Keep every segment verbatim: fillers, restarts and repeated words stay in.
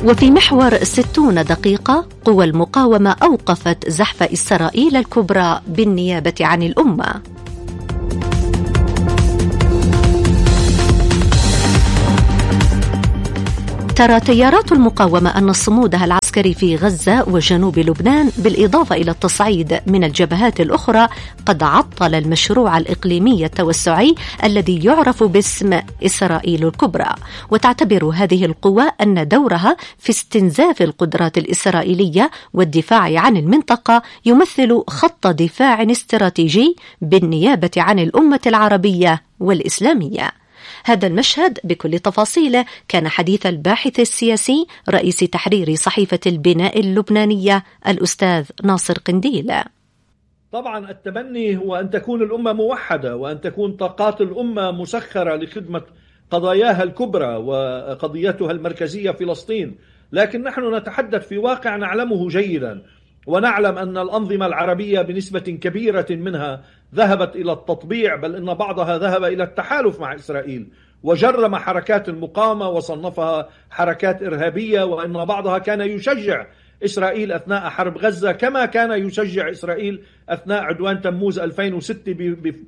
وفي محور ستون دقيقة، قوى المقاومة أوقفت زحف إسرائيل الكبرى بالنيابة عن الأمة. ترى تيارات المقاومة أن صمودها العسكري في غزة وجنوب لبنان بالإضافة إلى التصعيد من الجبهات الأخرى قد عطل المشروع الإقليمي التوسعي الذي يعرف باسم إسرائيل الكبرى. وتعتبر هذه القوى أن دورها في استنزاف القدرات الإسرائيلية والدفاع عن المنطقة يمثل خط دفاع استراتيجي بالنيابة عن الأمة العربية والإسلامية. هذا المشهد بكل تفاصيله كان حديث الباحث السياسي رئيس تحرير صحيفة البناء اللبنانية الأستاذ ناصر قنديل. طبعا التبني هو أن تكون الأمة موحدة، وأن تكون طاقات الأمة مسخرة لخدمة قضاياها الكبرى وقضيتها المركزية فلسطين. لكن نحن نتحدث في واقع نعلمه جيدا، ونعلم أن الأنظمة العربية بنسبة كبيرة منها ذهبت إلى التطبيع، بل إن بعضها ذهب إلى التحالف مع إسرائيل وجرم حركات المقاومة وصنفها حركات إرهابية، وإن بعضها كان يشجع إسرائيل أثناء حرب غزة كما كان يشجع إسرائيل أثناء عدوان تموز ألفين وستة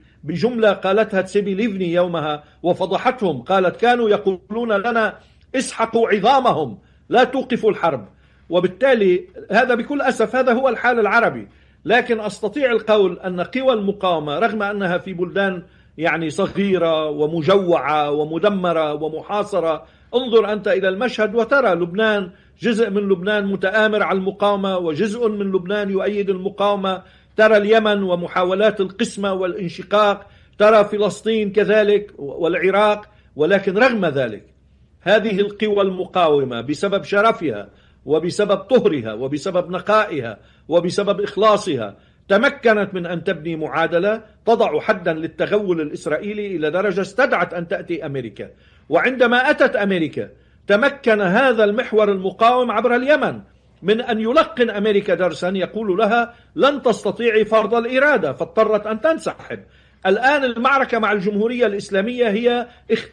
بجملة قالتها تسيبي ليفني يومها وفضحتهم، قالت كانوا يقولون لنا اسحقوا عظامهم لا توقفوا الحرب. وبالتالي هذا بكل أسف هذا هو الحال العربي. لكن أستطيع القول أن قوى المقاومة رغم أنها في بلدان يعني صغيرة ومجوعة ومدمرة ومحاصرة، انظر أنت إلى المشهد وترى لبنان، جزء من لبنان متآمر على المقاومة وجزء من لبنان يؤيد المقاومة، ترى اليمن ومحاولات القسمة والانشقاق، ترى فلسطين كذلك والعراق. ولكن رغم ذلك هذه القوى المقاومة بسبب شرفها وبسبب طهرها وبسبب نقائها وبسبب إخلاصها تمكنت من أن تبني معادلة تضع حدا للتغول الإسرائيلي إلى درجة استدعت أن تأتي أمريكا. وعندما أتت أمريكا تمكن هذا المحور المقاوم عبر اليمن من أن يلقن أمريكا درسا يقول لها لن تستطيعي فرض الإرادة، فاضطرت أن تنسحب. الآن المعركة مع الجمهورية الإسلامية هي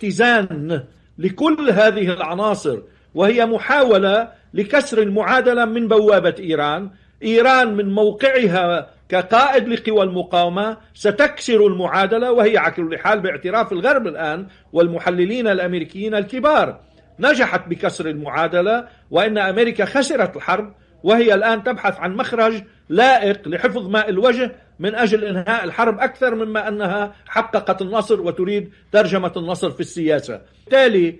اختزان لكل هذه العناصر، وهي محاولة لكسر المعادلة من بوابة إيران. إيران من موقعها كقائد لقوى المقاومة ستكسر المعادلة، وهي على كل حال باعتراف الغرب الآن والمحللين الأمريكيين الكبار نجحت بكسر المعادلة، وإن أمريكا خسرت الحرب وهي الآن تبحث عن مخرج لائق لحفظ ماء الوجه من أجل إنهاء الحرب أكثر مما أنها حققت النصر وتريد ترجمة النصر في السياسة. بالتالي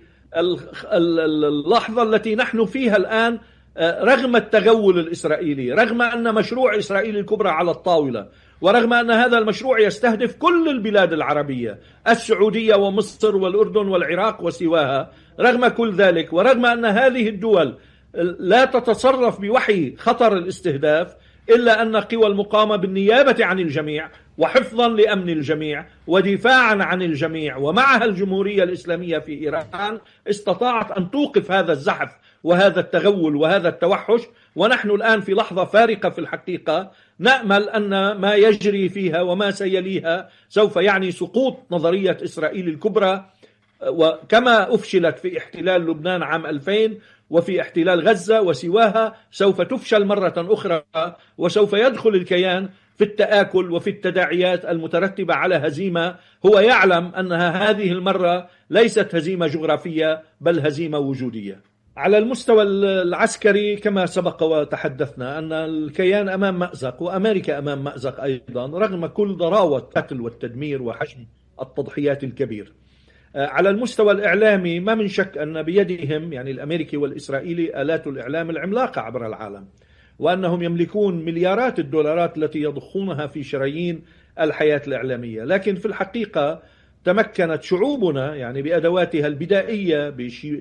اللحظة التي نحن فيها الآن رغم التغول الإسرائيلي، رغم أن مشروع إسرائيل الكبرى على الطاولة، ورغم أن هذا المشروع يستهدف كل البلاد العربية السعودية ومصر والأردن والعراق وسواها، رغم كل ذلك ورغم أن هذه الدول لا تتصرف بوحي خطر الاستهداف، إلا أن قوى المقاومة بالنيابة عن الجميع وحفظا لأمن الجميع ودفاعا عن الجميع ومعها الجمهورية الإسلامية في إيران استطاعت أن توقف هذا الزحف وهذا التغول وهذا التوحش. ونحن الآن في لحظة فارقة في الحقيقة، نأمل أن ما يجري فيها وما سيليها سوف يعني سقوط نظرية إسرائيل الكبرى، وكما أفشلت في احتلال لبنان عام ألفين وفي احتلال غزة وسواها سوف تفشل مرة أخرى، وسوف يدخل الكيان في التآكل وفي التداعيات المترتبة على هزيمة هو يعلم أنها هذه المرة ليست هزيمة جغرافية بل هزيمة وجودية. على المستوى العسكري كما سبق وتحدثنا أن الكيان أمام مأزق وأمريكا أمام مأزق أيضا، رغم كل ضراوة القتل والتدمير وحجم التضحيات الكبير. على المستوى الإعلامي ما من شك أن بيدهم يعني الأمريكي والإسرائيلي آلات الإعلام العملاقة عبر العالم، وأنهم يملكون مليارات الدولارات التي يضخونها في شرايين الحياة الإعلامية. لكن في الحقيقة تمكنت شعوبنا يعني بأدواتها البدائية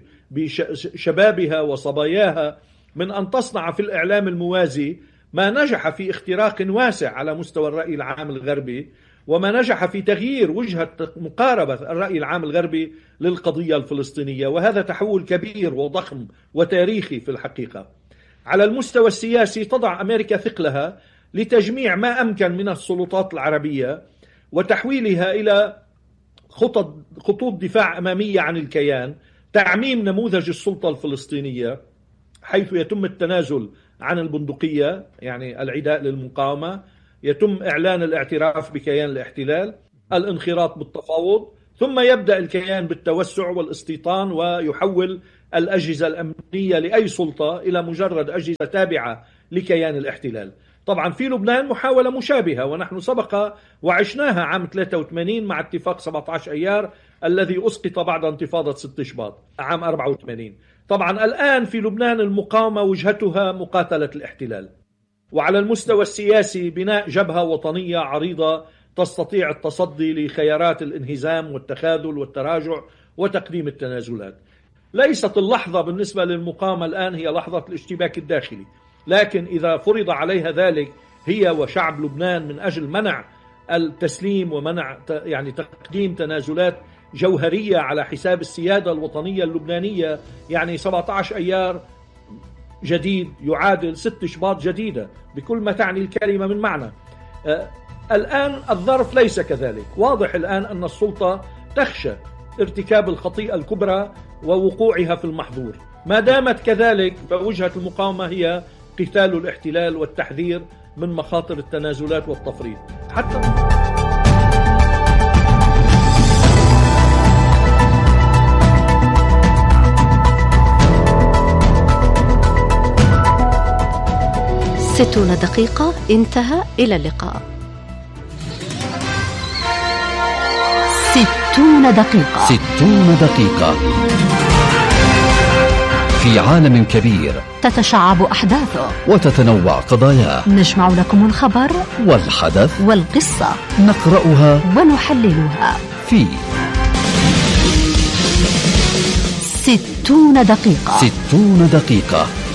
بشبابها وصباياها من أن تصنع في الإعلام الموازي ما نجح في اختراق واسع على مستوى الرأي العام الغربي، وما نجح في تغيير وجهة مقاربة الرأي العام الغربي للقضية الفلسطينية، وهذا تحول كبير وضخم وتاريخي في الحقيقة. على المستوى السياسي تضع أمريكا ثقلها لتجميع ما أمكن من السلطات العربية وتحويلها إلى خطط خطوط دفاع أمامية عن الكيان، تعميم نموذج السلطة الفلسطينية، حيث يتم التنازل عن البندقية، يعني العداء للمقاومة، يتم إعلان الاعتراف بكيان الاحتلال، الانخراط بالتفاوض، ثم يبدأ الكيان بالتوسع والاستيطان ويحول الأجهزة الأمنية لأي سلطة إلى مجرد أجهزة تابعة لكيان الاحتلال. طبعا في لبنان محاولة مشابهة، ونحن سبق وعشناها عام ثلاثة وثمانين مع اتفاق سبعة عشر أيار الذي أسقط بعد انتفاضة ست شباط عام أربعة وثمانين. طبعا الآن في لبنان المقاومة وجهتها مقاتلة الاحتلال، وعلى المستوى السياسي بناء جبهة وطنية عريضة تستطيع التصدي لخيارات الانهزام والتخاذل والتراجع وتقديم التنازلات. ليست اللحظة بالنسبة للمقاومة الآن هي لحظة الاشتباك الداخلي، لكن إذا فرض عليها ذلك هي وشعب لبنان من أجل منع التسليم ومنع يعني تقديم تنازلات جوهرية على حساب السيادة الوطنية اللبنانية، يعني سبعة عشر أيار جديد يعادل ست شباط جديدة بكل ما تعني الكلمة من معنى. آه الآن الظرف ليس كذلك. واضح الآن أن السلطة تخشى ارتكاب الخطيئة الكبرى ووقوعها في المحظور. ما دامت كذلك فوجهة المقاومة هي قتال الاحتلال والتحذير من مخاطر التنازلات والتفريط. حتى ستون دقيقة انتهى، إلى اللقاء. ستون دقيقة ستون دقيقة في عالم كبير تتشعب أحداثه وتتنوع قضاياه، نجمع لكم الخبر والحدث والقصة، نقرأها ونحللها في ستون دقيقة. ستون دقيقة